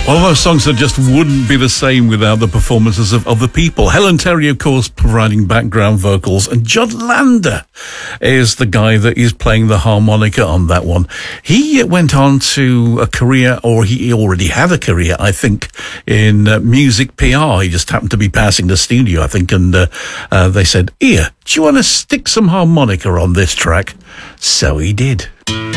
One of those songs that just wouldn't be the same without the performances of other people. Helen Terry, of course, providing background vocals, and John Lander is the guy that is playing the harmonica on that one. He went on to a career, or he already had a career, I think, in music PR. He just happened to be passing the studio, I think, and they said, "Here, do you want to stick some harmonica on this track?" So he did.